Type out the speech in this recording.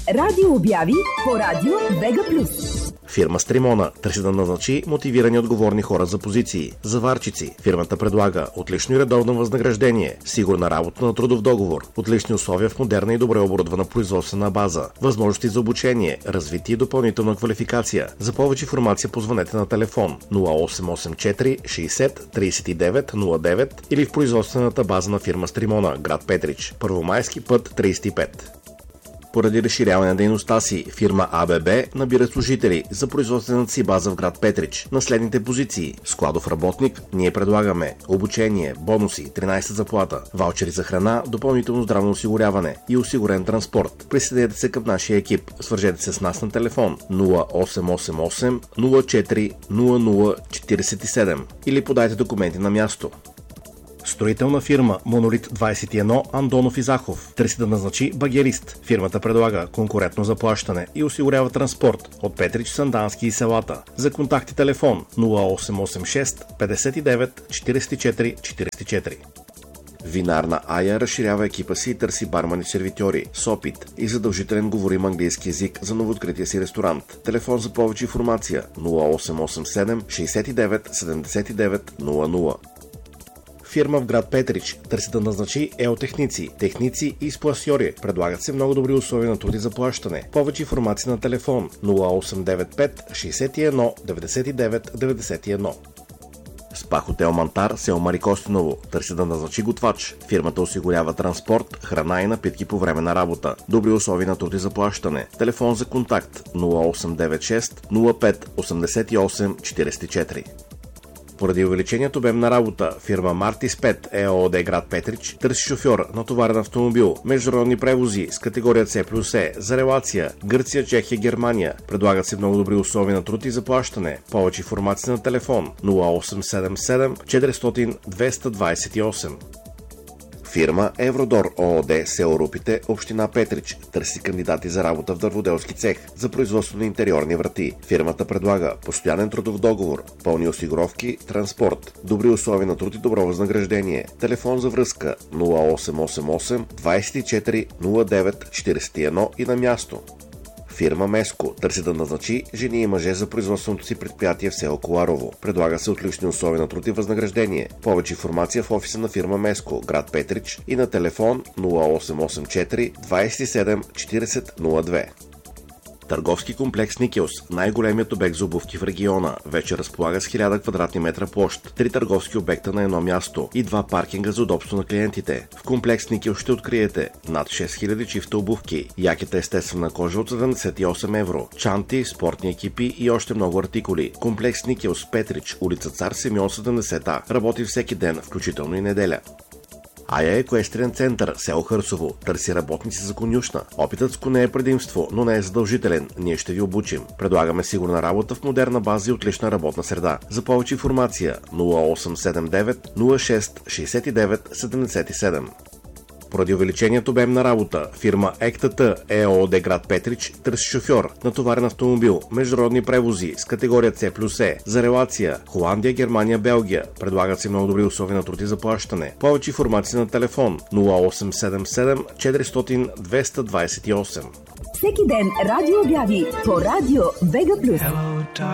Радио обяви по радио Вега Плюс. Фирма Стримона търси да назначи мотивирани отговорни хора за позиции. Заварчици. Фирмата предлага отлично и редовно възнаграждение, сигурна работа на трудов договор, отлични условия в модерна и добре оборудвана производствена база, възможности за обучение, развитие и допълнителна квалификация. За повече информация позвънете на телефон 0884 60 39 09 или в производствената база на фирма Стримона, град Петрич, Първомайски път 35. Поради разширяване на дейността си, фирма АББ набира служители за производствената си база в град Петрич на следните позиции. Складов работник, ние предлагаме обучение, бонуси, 13 заплата, ваучери за храна, допълнително здравно осигуряване и осигурен транспорт. Присъединете се към нашия екип. Свържете се с нас на телефон 0888 04 0047 или подайте документи на място. Строителна фирма Монолит 21 Андонов и Захов търси да назначи багерист. Фирмата предлага конкурентно заплащане и осигурява транспорт от Петрич, Сандански и селата. За контакти телефон 0886 59 44 44. Винарна Ая разширява екипа си и търси бармани-сервитьори с опит и задължителен говорим английски език за новооткрития си ресторант. Телефон за повече информация 0887 69 79 00. Фирма в град Петрич търси да назначи еотехници, техници и спласьори. Предлагат се много добри условия на труд и заплащане. Повече информация на телефон 0895 61 99 91. Спа хотел Мантар, село Марикостиново, търси да назначи готвач. Фирмата осигурява транспорт, храна и напитки по време на работа. Добри условия на труд и заплащане. Телефон за контакт 0896 05 88 44. Поради увеличението обем на работа, фирма Мартис 5 ЕООД град Петрич търси шофьор на товарен автомобил, международни превози с категория C+E за релация Гърция, Чехия, Германия. Предлагат се много добри условия на труд и заплащане. Повече информация на телефон 0877 400 228. Фирма Евродор ООД, село Рупите, община Петрич, търси кандидати за работа в дърводелски цех за производство на интериорни врати. Фирмата предлага постоянен трудов договор, пълни осигуровки, транспорт, добри условия на труд и добро възнаграждение. Телефон за връзка 0888 24 09 41 и на място. Фирма Меско търси да назначи жени и мъже за производственото си предприятие в село Коларово. Предлага се отлични условия на труд и възнаграждение. Повече информация в офиса на фирма Меско, град Петрич и на телефон 0884 27 40 02. Търговски комплекс Никелс, най-големият обект за обувки в региона, вече разполага с 1000 квадратни метра площ, 3 търговски обекта на едно място и 2 паркинга за удобство на клиентите. В комплекс Никелс ще откриете над 6000 чифта обувки, якета естествена кожа от 78 евро, чанти, спортни екипи и още много артикули. Комплекс Никелс, Петрич, улица Цар Симеон 70А, работи всеки ден, включително и неделя. Ая Еквестрен център, село Хърсово, търси работници за конюшна. Опитът с коне е предимство, но не е задължителен. Ние ще ви обучим. Предлагаме сигурна работа в модерна база и отлична работна среда. За повече информация 0879 06 69 77. Поради увеличението обем на работа, фирма ЕКТТ ЕООД град Петрич търси шофьор на товарен автомобил, международни превози с категория C+E за релация Холандия, Германия, Белгия. Предлагат се много добри условия на труд и заплащане. Повече информация на телефон 0877 400 228. Всеки ден радио обяви по радио Вега Плюс.